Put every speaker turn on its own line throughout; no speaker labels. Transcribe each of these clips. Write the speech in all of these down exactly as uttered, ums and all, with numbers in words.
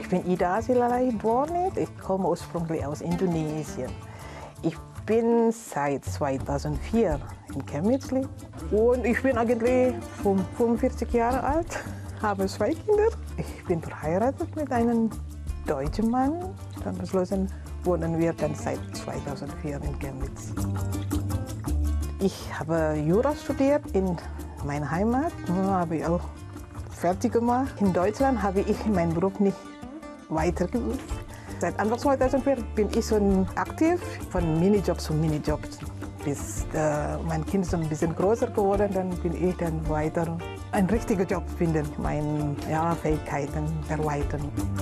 Ich bin Ida Silalai Bornet. Ich komme ursprünglich aus Indonesien. Ich bin seit zweitausendvier in Chemnitz und ich bin eigentlich fünfundvierzig Jahre alt, habe zwei Kinder. Ich bin verheiratet mit einem deutschen Mann. Dann beschlossen wohnen wir dann seit zweitausendvier in Chemnitz. Ich habe Jura studiert in meiner Heimat, habe ich auch fertig gemacht. In Deutschland habe ich meinen Beruf nicht weitergeführt. Seit Anfang zweitausendvier bin ich schon aktiv, von Minijob zu Minijob. Bis äh, mein Kind so ein bisschen größer geworden, dann bin ich dann weiter einen richtigen Job finden, meine ja, Fähigkeiten erweitern.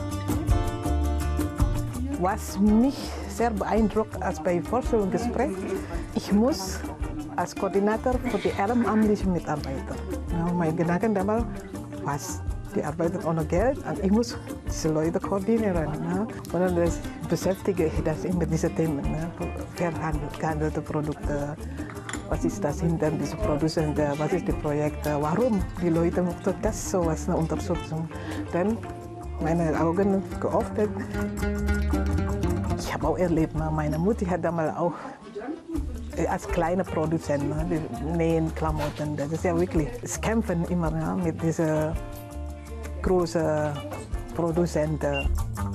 Was mich sehr beeindruckt als bei Vorstellungsgespräch, ich muss als Koordinator für die ehrenamtlichen Mitarbeiter. Ja, mein Gedanke damals, was, die arbeiten ohne Geld und ich muss diese Leute koordinieren. Ja. Und dann das beschäftige ich das mit diesen Themen, ja. Verhandelte Produkte, was ist das hinter diesen Produzenten, was ist das Projekt, warum die Leute möchten das so was eine Unterstützung. Dann meine Augen geöffnet. Ich habe auch erlebt, meine Mutter hat damals auch als kleiner Produzent, die nähen Klamotten, das ist ja wirklich, es kämpfen immer ja, mit diesen großen Produzenten.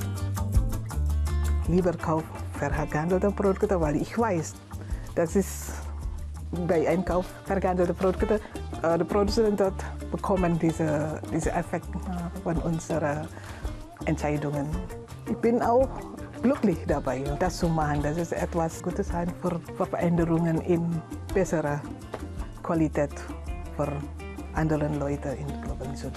Lieber kaufe verhandelte Produkte, weil ich weiß, das ist bei Einkauf verhandelte Produkte, äh, die Produzenten dort bekommen diese, diese Effekt äh, von unseren Entscheidungen. Ich bin auch glücklich dabei, das zu machen. Das ist etwas Gutes sein für, für Veränderungen in besserer Qualität für andere Leute in Global Süd.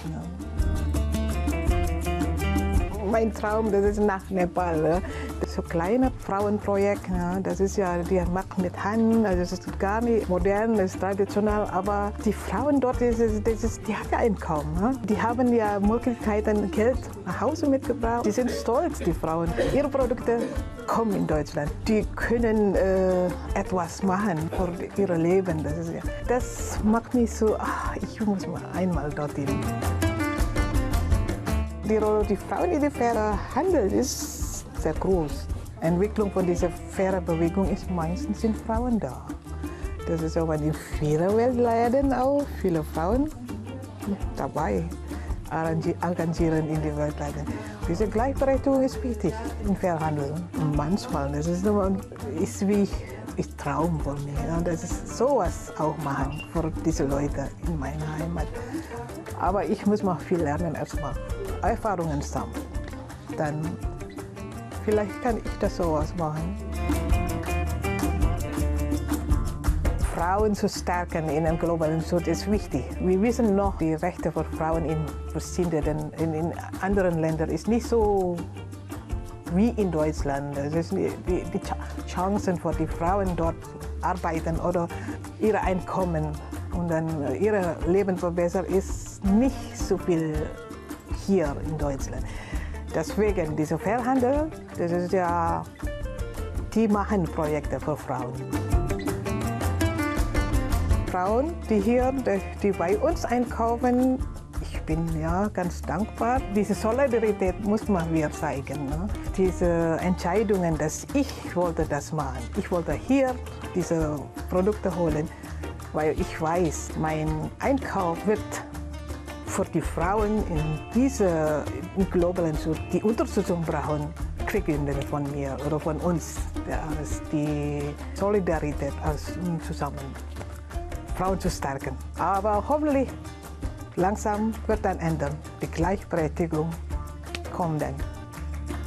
Mein Traum, das ist nach Nepal. Das ist so ein kleines Frauenprojekt. Das ist ja, die macht mit Hand, also das ist gar nicht modern, das ist traditionell. Aber die Frauen dort, das ist, das ist, die haben ja Einkommen. Die haben ja Möglichkeiten, Geld nach Hause mitgebracht. Die sind stolz, die Frauen. Ihre Produkte kommen in Deutschland. Die können äh, etwas machen für ihr Leben. Das, ist, ja, das macht mich so, ach, ich muss mal einmal dorthin. Die Rolle der Frauen in der fairen Handel ist sehr groß. Die Entwicklung von dieser fairen Bewegung ist meistens sind Frauen da. Das ist auch in vielen Weltländern auch viele Frauen dabei engagieren in die Weltländer. Diese Gleichberechtigung ist wichtig im Fairhandel. Und manchmal, das ist, nur, ist wie ein Traum von mir, dass ich sowas auch machen für diese Leute in meiner Heimat. Aber ich muss noch viel lernen erstmal. Erfahrungen sammeln. Dann vielleicht kann ich das sowas machen. Frauen zu stärken in einem globalen Süd ist wichtig. Wir wissen noch, die Rechte für Frauen in verschiedenen in, in anderen Ländern ist nicht so wie in Deutschland. Das ist die, die, die Chancen für die Frauen dort arbeiten oder ihre Einkommen und dann ihr Leben verbessern ist nicht so viel hier in Deutschland. Deswegen dieser Fairhandel, das ist ja, die machen Projekte für Frauen. Frauen, die hier, die bei uns einkaufen, ich bin ja ganz dankbar. Diese Solidarität muss man wieder zeigen. Ne? Diese Entscheidungen, dass ich wollte das machen. Ich wollte hier diese Produkte holen, weil ich weiß, mein Einkauf wird für die Frauen in diesem globalen Süd, die Unterstützung brauchen, kriegen von mir oder von uns. Ja, die Solidarität als zusammen, Frauen zu stärken. Aber hoffentlich langsam wird dann ändern. Die Gleichberechtigung kommt dann.